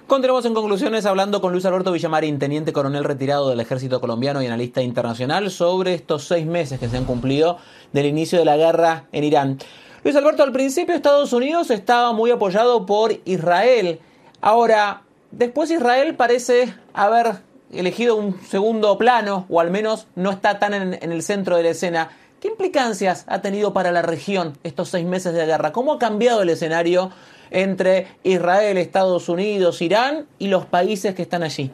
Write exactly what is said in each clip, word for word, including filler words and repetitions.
Continuamos en conclusiones hablando con Luis Alberto Villamarín, teniente coronel retirado del ejército colombiano y analista internacional, sobre estos seis meses que se han cumplido del inicio de la guerra en Irán. Luis Alberto, al principio Estados Unidos estaba muy apoyado por Israel. Ahora, después Israel parece haber elegido un segundo plano, o al menos no está tan en, en el centro de la escena. ¿Qué implicancias ha tenido para la región estos seis meses de guerra? ¿Cómo ha cambiado el escenario entre Israel, Estados Unidos, Irán y los países que están allí?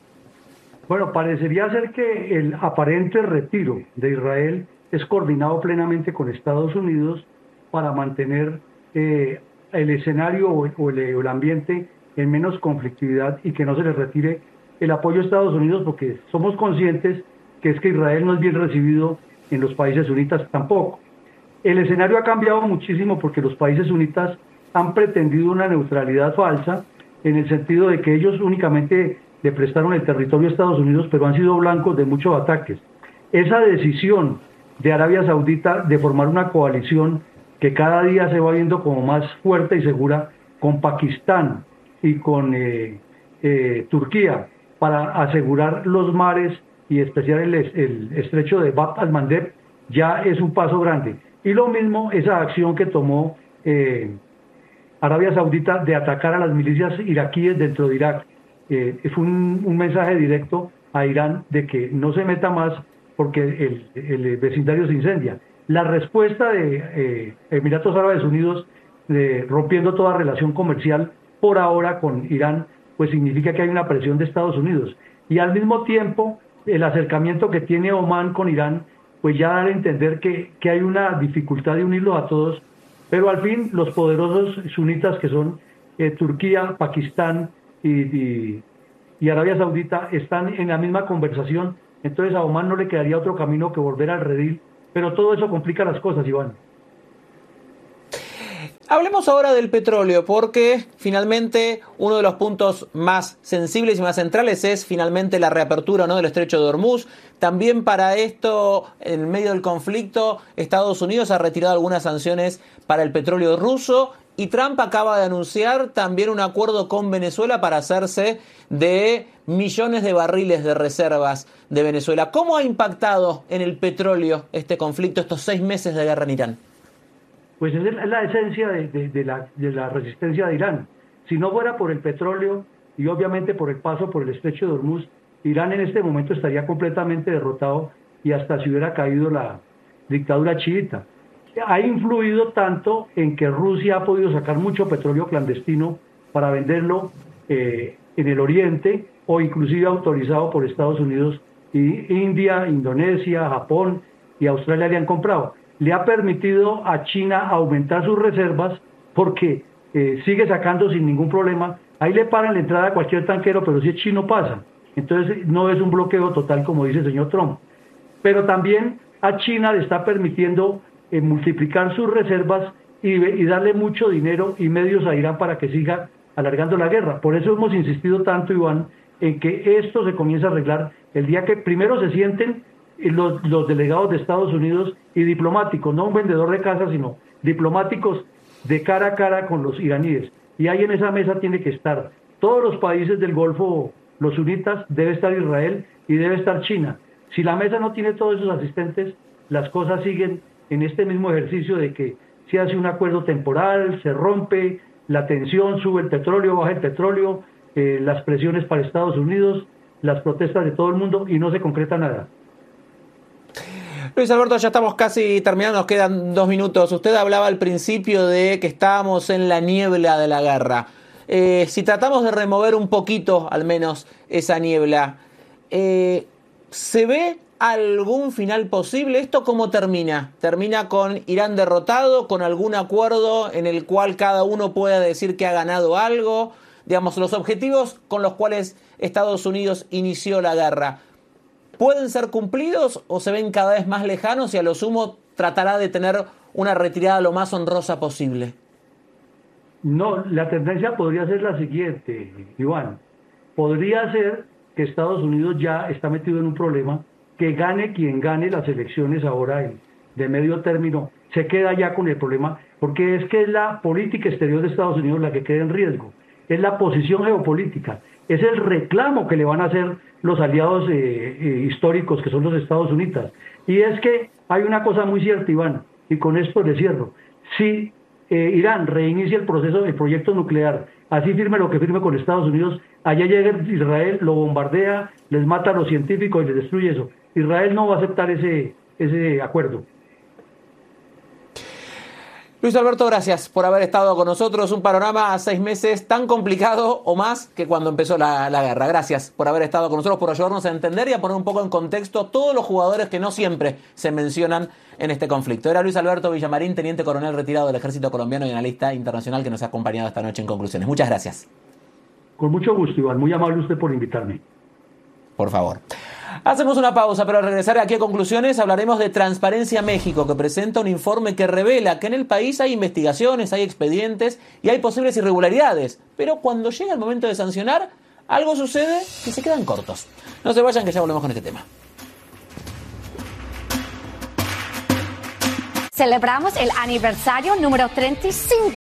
Bueno, parecería ser que el aparente retiro de Israel es coordinado plenamente con Estados Unidos para mantener eh, el escenario o el, o el ambiente en menos conflictividad y que no se les retire el apoyo a Estados Unidos, porque somos conscientes que es que Israel no es bien recibido en los países sunitas tampoco. El escenario ha cambiado muchísimo porque los países sunitas han pretendido una neutralidad falsa, en el sentido de que ellos únicamente le prestaron el territorio a Estados Unidos, pero han sido blancos de muchos ataques. Esa decisión de Arabia Saudita de formar una coalición que cada día se va viendo como más fuerte y segura con Pakistán y con eh, eh, Turquía para asegurar los mares y especial el, el estrecho de Bab al-Mandeb, ya es un paso grande. Y lo mismo esa acción que tomó eh, Arabia Saudita de atacar a las milicias iraquíes dentro de Irak. Eh, fue un, un mensaje directo a Irán de que no se meta más porque el, el vecindario se incendia. La respuesta de eh, Emiratos Árabes Unidos eh, rompiendo toda relación comercial por ahora con Irán, pues significa que hay una presión de Estados Unidos. Y al mismo tiempo, el acercamiento que tiene Omán con Irán, pues ya da a entender que, que hay una dificultad de unirlos a todos. Pero al fin, los poderosos sunitas que son eh, Turquía, Pakistán y, y, y Arabia Saudita están en la misma conversación. Entonces a Omán no le quedaría otro camino que volver al redil. Pero todo eso complica las cosas, Iván. Hablemos ahora del petróleo, porque finalmente uno de los puntos más sensibles y más centrales es finalmente la reapertura, ¿no?, del estrecho de Hormuz. También para esto, en medio del conflicto, Estados Unidos ha retirado algunas sanciones para el petróleo ruso y Trump acaba de anunciar también un acuerdo con Venezuela para hacerse de millones de barriles de reservas de Venezuela. ¿Cómo ha impactado en el petróleo este conflicto, estos seis meses de guerra en Irán? Pues es la esencia de, de, de, la, de la resistencia de Irán. Si no fuera por el petróleo y obviamente por el paso por el estrecho de Hormuz, Irán en este momento estaría completamente derrotado y hasta se hubiera caído la dictadura chiita. Ha influido tanto en que Rusia ha podido sacar mucho petróleo clandestino para venderlo eh, en el oriente o inclusive autorizado por Estados Unidos, y India, Indonesia, Japón y Australia le han comprado. Le ha permitido a China aumentar sus reservas porque eh, sigue sacando sin ningún problema. Ahí le paran la entrada a cualquier tanquero, pero si es chino pasa. Entonces no es un bloqueo total como dice el señor Trump. Pero también a China le está permitiendo eh, multiplicar sus reservas y, y darle mucho dinero y medios a Irán para que siga alargando la guerra. Por eso hemos insistido tanto, Iván, en que esto se comienza a arreglar el día que primero se sienten Los, los delegados de Estados Unidos y diplomáticos, no un vendedor de casa, sino diplomáticos de cara a cara con los iraníes. Y ahí en esa mesa tiene que estar todos los países del Golfo, los sunitas, debe estar Israel y debe estar China. Si la mesa no tiene todos esos asistentes, las cosas siguen en este mismo ejercicio de que se hace un acuerdo temporal, se rompe, la tensión, sube el petróleo, baja el petróleo, eh, las presiones para Estados Unidos, las protestas de todo el mundo y no se concreta nada. Luis Alberto, ya estamos casi terminando, nos quedan dos minutos. Usted hablaba al principio de que estábamos en la niebla de la guerra. Eh, si tratamos de remover un poquito, al menos, esa niebla, eh, ¿se ve algún final posible? ¿Esto cómo termina? ¿Termina con Irán derrotado, con algún acuerdo en el cual cada uno pueda decir que ha ganado algo? Digamos, los objetivos con los cuales Estados Unidos inició la guerra, ¿pueden ser cumplidos o se ven cada vez más lejanos y a lo sumo tratará de tener una retirada lo más honrosa posible? No, la tendencia podría ser la siguiente, Iván. Podría ser que Estados Unidos ya está metido en un problema, que gane quien gane las elecciones ahora de medio término, se queda ya con el problema, porque es que es la política exterior de Estados Unidos la que queda en riesgo. es la posición geopolítica, es el reclamo que le van a hacer los aliados eh, eh, históricos que son los Estados Unidos. Y es que hay una cosa muy cierta, Iván, y con esto le cierro. Si eh, Irán reinicia el proceso del proyecto nuclear, así firme lo que firme con Estados Unidos, allá llega Israel, lo bombardea, les mata a los científicos y les destruye eso. Israel no va a aceptar ese, ese acuerdo. Luis Alberto, gracias por haber estado con nosotros. Un panorama a seis meses tan complicado o más que cuando empezó la, la guerra. Gracias por haber estado con nosotros, por ayudarnos a entender y a poner un poco en contexto todos los jugadores que no siempre se mencionan en este conflicto. Era Luis Alberto Villamarín, teniente coronel retirado del Ejército Colombiano y analista internacional, que nos ha acompañado esta noche en Conclusiones. Muchas gracias. Con mucho gusto, Iván. Muy amable usted por invitarme. Por favor. Hacemos una pausa, pero al regresar aquí a Conclusiones hablaremos de Transparencia México, que presenta un informe que revela que en el país hay investigaciones, hay expedientes y hay posibles irregularidades. Pero cuando llega el momento de sancionar, algo sucede y se quedan cortos. No se vayan, que ya volvemos con este tema. Celebramos el aniversario número treinta y cinco